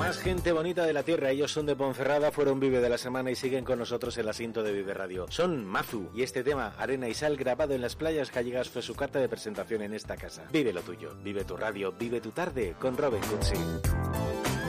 Más gente bonita de la tierra. Ellos son de Ponferrada, fueron Vive de la semana y siguen con nosotros en el asiento de Vive Radio. Son Mazu y este tema, Arena y Sal, grabado en las playas gallegas, fue su carta de presentación en esta casa. Vive lo tuyo, vive tu radio, vive tu tarde con Robin Cutsi.